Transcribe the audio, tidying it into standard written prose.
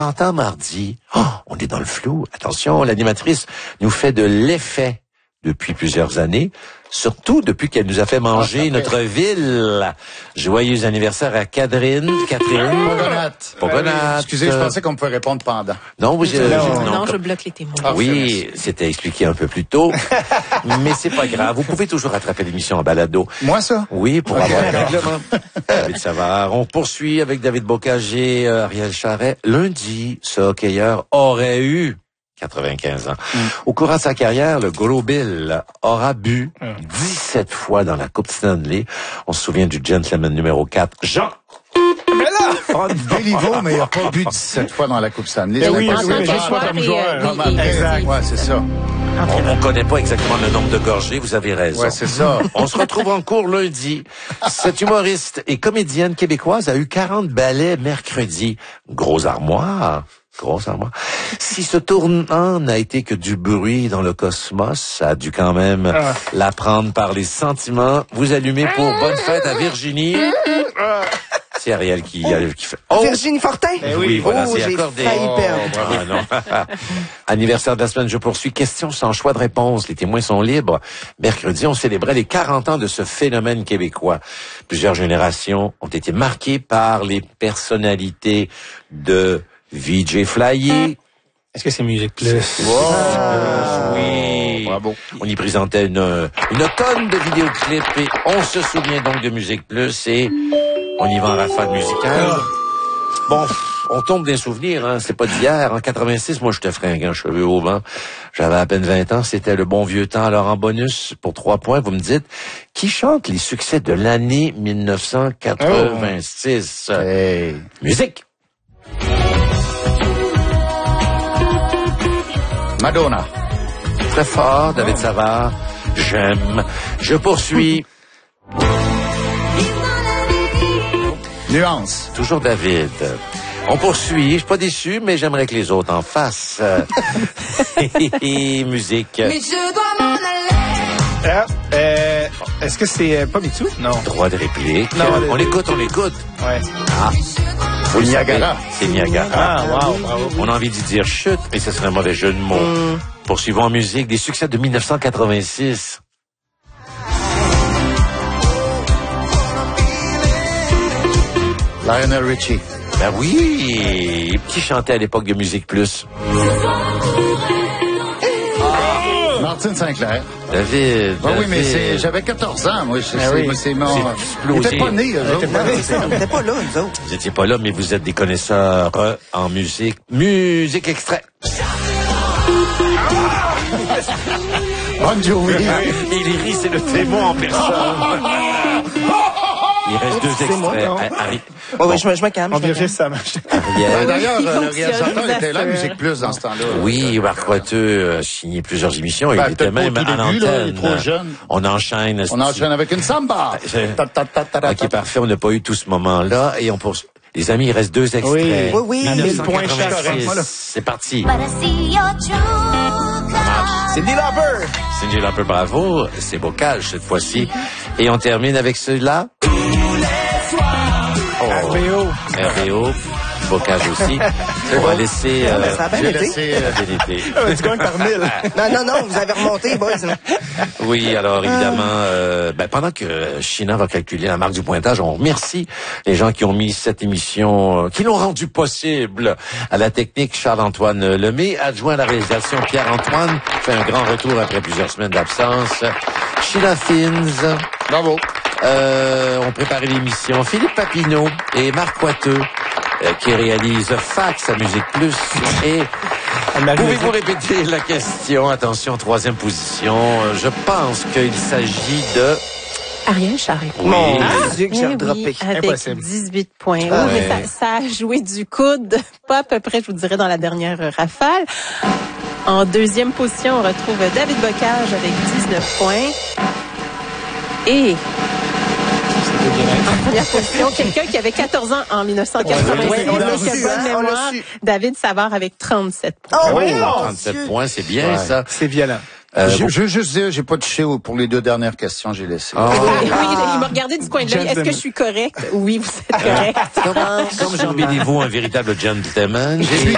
Entend mardi. Oh, on est dans le flou. Attention, l'animatrice nous fait de l'effet depuis plusieurs années, surtout depuis qu'elle nous a fait manger notre ville. Joyeux anniversaire à Catherine. Pogonat. Excusez, je pensais qu'on pouvait répondre pendant. Non, Non, je bloque les témoins. Oui, c'était expliqué un peu plus tôt, mais c'est pas grave. Vous pouvez toujours rattraper l'émission en balado. Moi, ça? Oui, pour avoir le règlement. David Savard. On poursuit avec David Bocage, Ariel Charret. Lundi, ce hockeyeur aurait eu 95 ans. Au courant de sa carrière, le Gros Bill aura bu 17 fois dans la Coupe Stanley. On se souvient du gentleman numéro 4, Jean. Mais là! Béliveau, mais il n'a pas bu 17 fois dans la Coupe Stanley. Oui, mais juste pas comme joueur. Exact. Ouais, c'est ça. On connaît pas exactement le nombre de gorgées, vous avez raison. Ouais, c'est ça. On se retrouve en cours lundi. Cette humoriste et comédienne québécoise a eu 40 ballets mercredi. Grosse armoire. Si ce tournant n'a été que du bruit dans le cosmos, ça a dû quand même la prendre par les sentiments. Vous allumez pour Bonne fête à Virginie. C'est Ariel qui fait... Oh! Virginie Fortin? Oui, voilà, c'est j'ai accordé. failli perdre. Ah, non. Anniversaire de la semaine, je poursuis. Question sans choix de réponse. Les témoins sont libres. Mercredi, on célébrait les 40 ans de ce phénomène québécois. Plusieurs générations ont été marquées par les personnalités de VJ Flyer. Est-ce que c'est Musique Plus? Oui. Bravo. On y présentait une tonne de vidéoclips et on se souvient donc de Musique Plus et on y va en rafale musicale. Bon, on tombe des souvenirs, hein. C'est pas d'hier. En 86, moi, j'étais fringant, cheveux au vent. J'avais à peine 20 ans. C'était le bon vieux temps. Alors, en bonus, pour 3 points, vous me dites, qui chante les succès de l'année 1986? Hey. Musique! Madonna. Très fort, David Savard. J'aime. Je poursuis. Nuance. Toujours David. On poursuit. Je suis pas déçu, mais j'aimerais que les autres en fassent. Musique. Mais je dois m'en aller. Est-ce que c'est pas Mitsou? Non. Droit de réplique. Non, on l'écoute. Ouais. Ah. Vous le Niagara. C'est Niagara. Ah, wow, bravo. On a envie d'y dire chute, mais ce serait un mauvais jeu de mots. Poursuivons en musique des succès de 1986. Lionel Richie. Ben oui, qui chantait à l'époque de Musique Plus? Martin Sinclair. David. Oui, mais j'avais 14 ans, moi. C'est mon... explosé. Il était pas né, eux autres. On n'était pas là, nous autres. Vous étiez pas là, mais vous êtes des connaisseurs en musique. Musique extrait. Bon Jovi. Il rit, c'est le témoin en personne. Il reste 2 extraits. Oui, je me calme. On vérifie ça marche. Ariel. D'ailleurs, le fonctionne, réalisateur ça était là, fait- Musique Plus, dans ce temps-là. Oui, Marc Coiteux a signé plusieurs émissions. Il était peut-être même pas au tout à début, là, il est l'antenne. trop jeune. On enchaîne. On enchaîne avec une samba. Ok, parfait. On n'a pas eu tout ce moment-là. Et on poursuit. Les amis, il reste 2 extraits. Oui. 1986. C'est parti. Cindy Lauper. Cindy Lauper, bravo. C'est Bocage cette fois-ci. Et on termine avec celui-là. RBO. Bocage aussi. On va laisser... Ça a bien été. DDT. Tu gagnes par 1000. Non, vous avez remonté, boys. Oui, alors évidemment, pendant que China va calculer la marque du pointage, on remercie les gens qui ont mis cette émission, qui l'ont rendu possible. À la technique, Charles-Antoine Lemay, adjoint à la réalisation, Pierre-Antoine, fait un grand retour après plusieurs semaines d'absence. Sheila Fins. Bravo. On préparait l'émission. Philippe Papineau et Marc Coiteux, qui réalise Fax à Musique Plus. Et pouvez-vous répéter la question? Attention, 3e position. Je pense qu'il s'agit de... Ariel Charret. Oui. Mon Dieu, que j'ai Oui, redroppé. avec Impossible. 18 points. Oui, Ouais. mais ça a joué du coude, pas à peu près, je vous dirais, dans la dernière rafale. En 2e position, on retrouve David Bocage avec 19 points. Et en première position, quelqu'un qui avait 14 ans en 1986, Ouais, on l'a donc su, bonne hein, on l'a mémoire, su. David Savard avec 37 points. Oh, Oui, mon 37 Dieu. points, c'est bien ça. C'est violent. Je veux juste dire, j'ai pas touché pour les 2 dernières questions, j'ai laissé. Ah. Oui, il m'a regardé du coin de l'œil. Est-ce que je suis correcte? Oui, vous êtes correcte. Comme Jean Béliveau, un véritable gentleman. Je suis